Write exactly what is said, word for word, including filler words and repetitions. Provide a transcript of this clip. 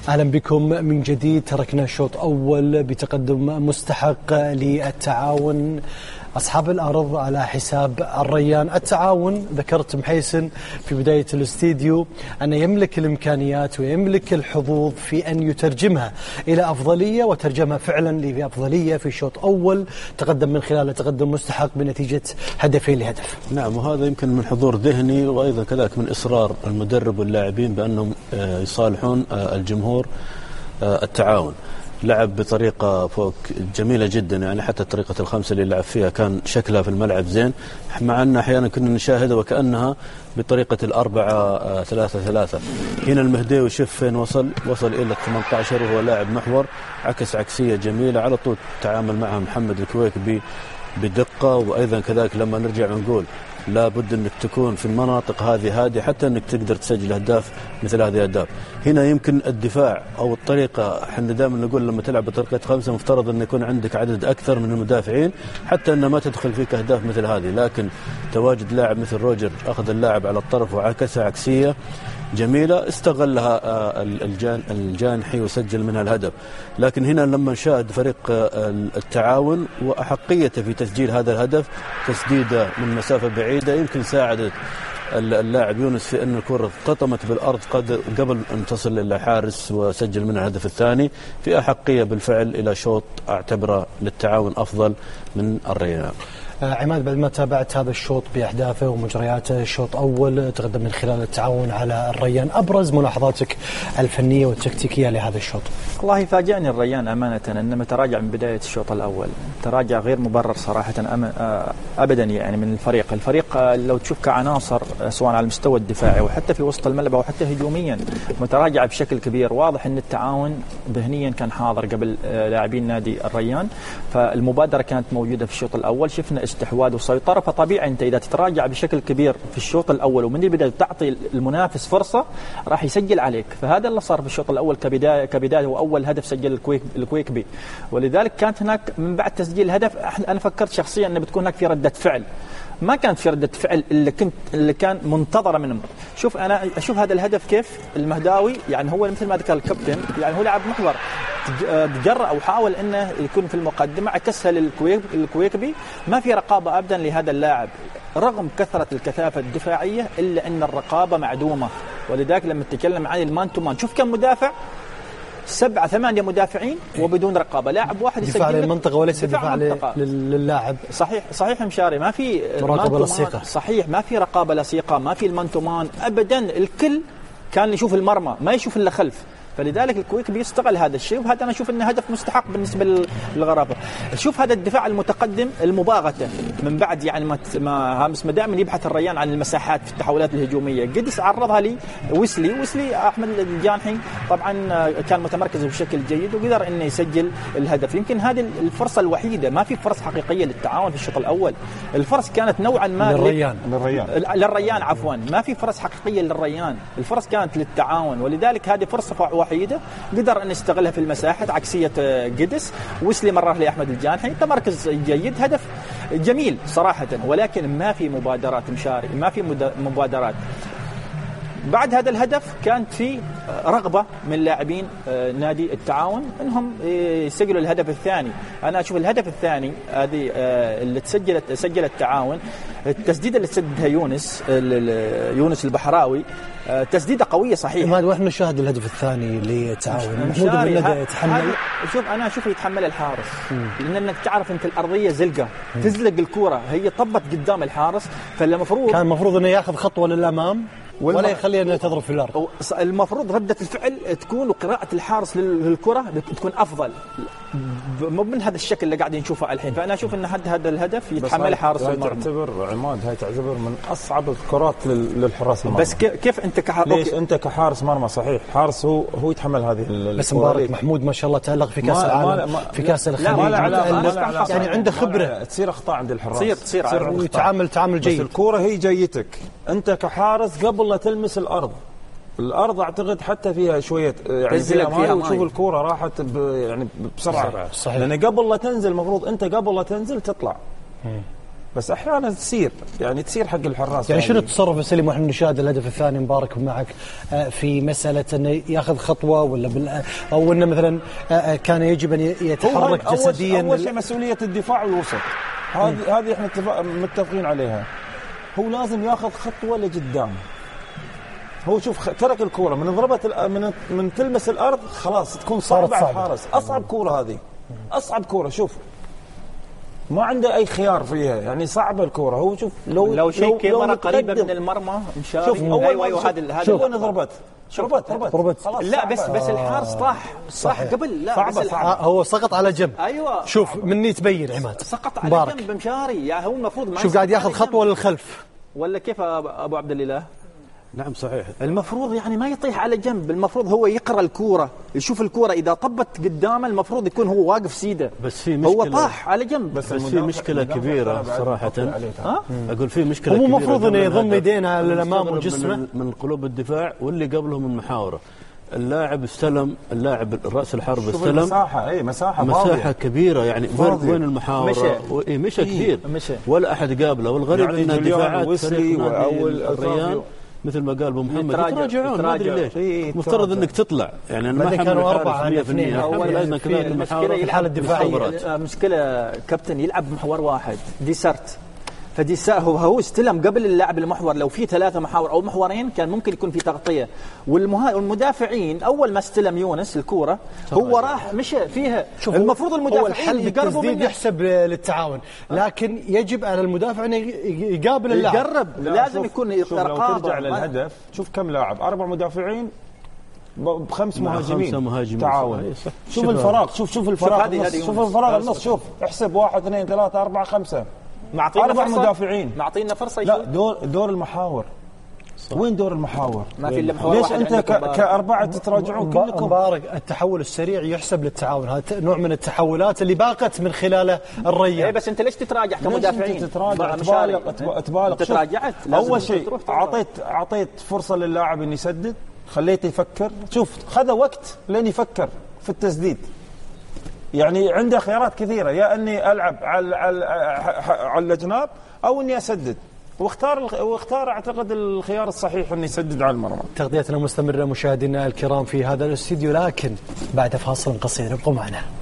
أهلا بكم من جديد. تركنا شوط أول بتقدم مستحق للتعاون أصحاب الأرض على حساب الريان. التعاون ذكرت محيسن في بداية الاستديو أن يملك الإمكانيات ويملك الحظوظ في أن يترجمها إلى أفضلية، وترجمها فعلا لأفضلية في شوط أول تقدم من خلال تقدم مستحق بنتيجة هدفين لهدف. نعم، وهذا يمكن من حضور ذهني وأيضا كذلك من إصرار المدرب واللاعبين بأنهم يصالحون الجمهور. التعاون لعب بطريقة فوق جميلة جدا، يعني حتى طريقة الخمسة اللي لعب فيها كان شكلها في الملعب زين، مع أن أحيانا كنا نشاهدها وكأنها بطريقة الأربعة ثلاثة ثلاثة. هنا المهديوي شوف فين وصل وصل إلى ثمانية عشر وهو لاعب محور، عكس عكسية جميلة على طول تعامل معها محمد الكويكبي بدقة. وأيضا كذلك لما نرجع نقول لابد أنك تكون في المناطق هذه هادي حتى أنك تقدر تسجل أهداف مثل هذه الأهداف. هنا يمكن الدفاع أو الطريقة، احنا دائما نقول لما تلعب بطريقة خمسة مفترض أن يكون عندك عدد أكثر من المدافعين حتى أن ما تدخل فيك أهداف مثل هذه، لكن تواجد لاعب مثل روجر أخذ اللاعب على الطرف وعكسها عكسية جميلة استغلها الجان الجانحي وسجل منها الهدف. لكن هنا لما نشاهد فريق التعاون وأحقيته في تسجيل هذا الهدف، تسديده من مسافة بعيدة يمكن ساعدت اللاعب يونس في أن الكرة قطمت بالأرض قبل أن تصل إلى حارس وسجل منها الهدف الثاني، في أحقية بالفعل إلى شوط أعتبره للتعاون أفضل من الريان. عماد، بعد ما تابعت هذا الشوط بأحداثه ومجرياته، الشوط أول تقدم من خلال التعاون على الريان، أبرز ملاحظاتك الفنية والتكتيكية لهذا الشوط؟ والله فاجأني الريان أمانة أنه تراجع من بداية الشوط الأول، تراجع غير مبرر صراحة أبدا يعني من الفريق. الفريق لو تشوف كعناصر سواء على المستوى الدفاعي وحتى في وسط الملعب وحتى هجوميا متراجع بشكل كبير. واضح أن التعاون ذهنيا كان حاضر قبل لاعبين نادي الريان، فالمبادرة كانت موجودة في الشوط الأول، شفنا استحواذ وسيطرة. فطبيعي أنت إذا تتراجع بشكل كبير في الشوط الأول ومن البداية تعطي المنافس فرصة راح يسجل عليك، فهذا اللي صار في الشوط الأول كبداية كبداية وأول هدف سجل الكويك الكويكبي. ولذلك كانت هناك من بعد تسجيل الهدف أنا فكرت شخصيا أن بتكون هناك في ردة فعل، ما كانت في ردة فعل اللي كنت اللي كان منتظرة منهم. شوف أنا أشوف هذا الهدف كيف المهداوي يعني هو مثل ما ذكر الكابتن، يعني هو لاعب محور تجرأ أو حاول أنه يكون في المقدمة، عكسها للكويكبي. ما في رقابة أبدا لهذا اللاعب رغم كثرة الكثافة الدفاعية، إلا أن الرقابة معدومة. ولذلك لما تتكلم عن المان تو مان، شوف كم مدافع، سبعة ثمانية مدافعين وبدون رقابة، لاعب واحد يسجل دفاع للمنطقة وليس دفاع للاعب. صحيح صحيح مشاري، ما في مراقبة لصيقة، صحيح ما في رقابة لصيقة، ما في المان تو مان أبدا. الكل كان يشوف المرمى ما يشوف إلا خلف، فلذلك الكويك بيستغل هذا الشيء، وهذا أنا أشوف أنه هدف مستحق بالنسبة للغرابة. شوف هذا الدفاع المتقدم المباغتة من بعد يعني ما ما هامس ما دائما يبحث الريان عن المساحات في التحولات الهجومية، قدس عرضها لي ويسلي ويسلي أحمد الجانحي طبعا كان متمركز بشكل جيد وقدر إنه يسجل الهدف. يمكن هذه الفرصة الوحيدة، ما في فرص حقيقية للتعاون في الشوط الأول. الفرص كانت نوعا ما للريان للريان للريان عفوا ما في فرص حقيقية للريان، الفرص كانت للتعاون. ولذلك هذه فرصة وحيدة قدر أن يستغلها في المساحة، عكسية قدس وسلي مرة لأحمد الجانحي، تمركز جيد، هدف جميل صراحة. ولكن ما في مبادرات مشاري، ما في مبادرات. بعد هذا الهدف كانت في رغبة من لاعبين نادي التعاون انهم يسجلوا الهدف الثاني. انا اشوف الهدف الثاني هذه اللي تسجلت سجل التعاون، التسديده اللي سددها يونس يونس البحراوي، تسديده قويه صحيح. ما واحنا نشاهد الهدف الثاني للتعاون، محمود بن ندى يتحمل. شوف انا اشوف يتحمل الحارس، لانك تعرف انت الارضيه زلقه، تزلق الكره، هي طبت قدام الحارس، فالمفروض كان المفروض انه ياخذ خطوه للامام ولا يخليها انها تضرب في الارض. المفروض ردة الفعل تكون وقراءة الحارس للكرة تكون افضل، مو من هذا الشكل اللي قاعدين نشوفه الحين. فانا اشوف ان هذا الهدف يتحمل حارس المرمى. تعتبر عماد هاي تعتبر من اصعب الكرات للحراس المرمى. بس كيف انت كحارس؟ ليش انت كحارس مرمى صحيح حارس هو هو يتحمل هذه الكرة. بس مبارك محمود ما شاء الله تألق في كاس العالم، في كاس الخليج، يعني عنده خبرة، تصير اخطاء عند الحراس، تصير تصير, تصير ويتعامل تعامل جيد. بس الكرة هي جيتك انت كحارس قبل لا تلمس الارض. الارض اعتقد حتى فيها شويه يعني فيها ماء، وتشوف الكوره راحت يعني بسرعه، صحيح. لان قبل لا تنزل المفروض انت قبل لا تنزل تطلع. بس احيانا تصير يعني تصير حق الحراس. يعني شنو التصرف السليم واحنا نشاهد الهدف الثاني مبارك معك في مساله انه ياخذ خطوه ولا بال او انه مثلا كان يجب ان يتحرك جسديا؟ اول شيء مسؤوليه الدفاع والوسط، هذه هذه احنا متفقين عليها. هو لازم ياخذ خطوه لقدام. هو شوف ترك الكوره من ضربت من من تلمس الارض خلاص تكون صعبه على الحارس. اصعب كوره هذه، اصعب كوره. شوف ما عنده اي خيار فيها، يعني صعبه الكوره. هو شوف لو لو شيء كاميرا قريبه من المرمى مشاري. شوف ايوه ايوه هذا هذا شوف وين ضربت ضربت ضربت لا بس بس الحارس طاح صح قبل. لا صعبة بس صعبة. هو سقط على جنب. ايوه شوف مني تبين عماد سقط على مبارك. جنب مشاري. يعني هو المفروض شوف قاعد ياخذ خطوه للخلف ولا كيف ابو عبد الاله؟ نعم صحيح. المفروض يعني ما يطيح على جنب، المفروض هو يقرأ الكورة، يشوف الكورة إذا طبت قدامه المفروض يكون هو واقف سيدة. بس في مشكلة، هو طاح على جنب. بس, بس في مشكلة كبيرة صراحة. أه؟ أقول في مشكلة هو كبيرة. هو المفروض إنه يضم يدينه للأمام وجسمه من, من قلوب الدفاع واللي قبلهم المحاورة. اللاعب استلم، اللاعب رأس الحرب استلم مساحة اي مساحة مساحة فاضية. كبيرة يعني فاضية. وين المحاورة؟ مشى إيه مشى كثير مشى. ولا أحد قابله. والغريب يعني إن الدفاعات فريق أول الريان مثل ما قال ابو محمد يتراجعون. ما ادري ليش مفترض انك تطلع يعني انا ما كانوا أربعة مية بالمية. اول في المشكله في الحاله الدفاعيه. مشكله كابتن يلعب محور واحد ديسرت، فديسا هو هو استلم قبل اللاعب المحور. لو في ثلاثه محاور او محورين كان ممكن يكون في تغطيه. والمدافعين اول ما استلم يونس الكوره هو راح مشى فيها. المفروض المدافعين يقربوا منه يحسب للتعاون، لكن يجب على المدافع انه يقابل اللاعب يقرب. لازم يكون رقابه. لو ترجع للهدف شوف كم لاعب، اربع مدافعين بخمس مهاجمين مهاجمين تعاون. شوف الفراغ، شوف شوف الفراغ شوف الفراغ النص. شوف احسب واحد اثنين ثلاثة أربعة خمسة معطينا أربع فرصة. مدافعين معطينا فرصة. لا دور دور المحاور صح. وين دور المحاور؟ ما في الا محور ليش واحد. انت كأربعة تتراجعون كلكم؟ مبارك التحول السريع يحسب للتعاون. هذا نوع من التحولات اللي باقت من خلاله الريان. ايه بس انت ليش تتراجع كمدافعين؟ تتراجع تبالغ تبالغ. تراجعت. اول شيء اعطيت اعطيت فرصة للاعب انه يسدد، خليته يفكر. شوف خذ وقت لين يفكر في التسديد. يعني عنده خيارات كثيرة، يا أني ألعب على على على الجناب أو أني أسدد، واختار واختار أعتقد الخيار الصحيح أني يسدد على المرمى. تغطيتنا مستمرة مشاهدينا الكرام في هذا الاستديو، لكن بعد فاصل قصير ابقوا معنا.